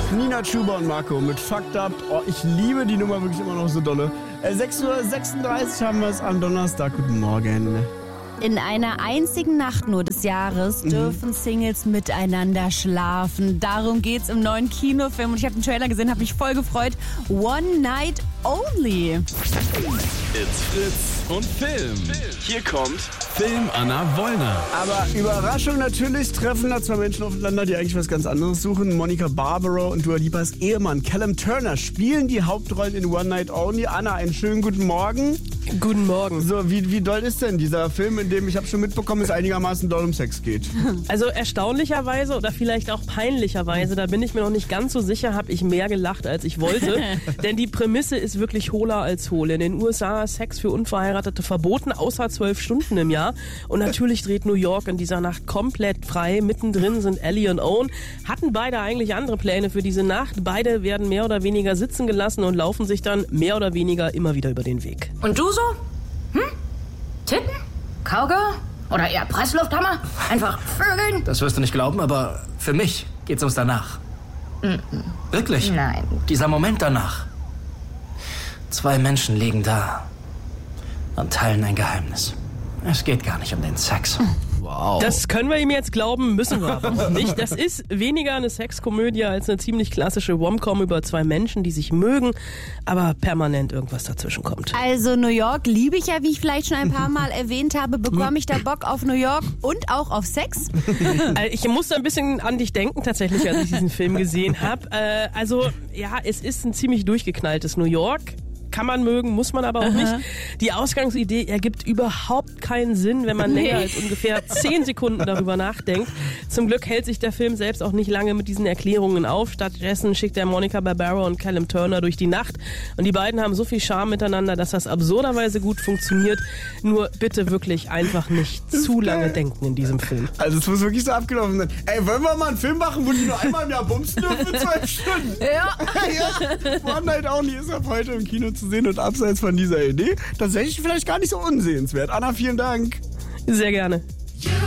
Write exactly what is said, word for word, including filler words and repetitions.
Nina Chuba und Marco mit Fucked Up. Oh, ich liebe die Nummer wirklich immer noch so dolle. Äh, sechs Uhr sechsunddreißig haben wir es am Donnerstag. Guten Morgen. In einer einzigen Nacht nur des Jahres dürfen Singles miteinander schlafen. Darum geht's im neuen Kinofilm. Und ich habe den Trailer gesehen, habe mich voll gefreut. One Night Only. It's Fritz und Film. Hier kommt Film Anna Wollner. Aber Überraschung, natürlich treffen da zwei Menschen aufeinander, die eigentlich was ganz anderes suchen. Monica Barbaro und Dua Lipas Ehemann Callum Turner spielen die Hauptrollen in One Night Only. Anna, einen schönen guten Morgen. Guten Morgen. So, wie, wie doll ist denn dieser Film, in dem, ich habe schon mitbekommen, es einigermaßen doll um Sex geht? Also erstaunlicherweise oder vielleicht auch peinlicherweise, da bin ich mir noch nicht ganz so sicher, habe ich mehr gelacht, als ich wollte. Denn die Prämisse ist wirklich hohler als hohl. In den U S A ist Sex für Unverheiratete verboten, außer zwölf Stunden im Jahr. Und natürlich dreht New York in dieser Nacht komplett frei. Mittendrin sind Ellie und Owen. Hatten beide eigentlich andere Pläne für diese Nacht. Beide werden mehr oder weniger sitzen gelassen und laufen sich dann mehr oder weniger immer wieder über den Weg. Und du so? Hm? Titten? Cowgirl? Oder eher Presslufthammer? Einfach vögeln? Das wirst du nicht glauben, aber für mich geht's uns danach. Mm-mm. Wirklich? Nein. Dieser Moment danach. Zwei Menschen liegen da und teilen ein Geheimnis. Es geht gar nicht um den Sex. Wow. Das können wir ihm jetzt glauben, müssen wir aber nicht. Das ist weniger eine Sexkomödie als eine ziemlich klassische Rom-Com über zwei Menschen, die sich mögen, aber permanent irgendwas dazwischen kommt. Also New York liebe ich ja, wie ich vielleicht schon ein paar Mal erwähnt habe. Bekomme ich da Bock auf New York und auch auf Sex? Ich musste ein bisschen an dich denken tatsächlich, als ich diesen Film gesehen habe. Also ja, es ist ein ziemlich durchgeknalltes New York. Kann man mögen, muss man aber auch nicht. Die Ausgangsidee ergibt überhaupt keinen Sinn, wenn man länger als ungefähr zehn Sekunden darüber nachdenkt. Zum Glück hält sich der Film selbst auch nicht lange mit diesen Erklärungen auf. Stattdessen schickt er Monica Barbaro und Callum Turner durch die Nacht. Und die beiden haben so viel Charme miteinander, dass das absurderweise gut funktioniert. Nur bitte wirklich einfach nicht zu lange denken in diesem Film. Also es muss wirklich so abgelaufen sein. Ey, wollen wir mal einen Film machen, wo die nur einmal im Jahr bumsen dürfen für zwölf Stunden? Ja. Ja. One Night Only ist ab heute im Kino zu sehen und abseits von dieser Idee tatsächlich vielleicht gar nicht so unsehenswert. Anna, vielen Dank. Sehr gerne.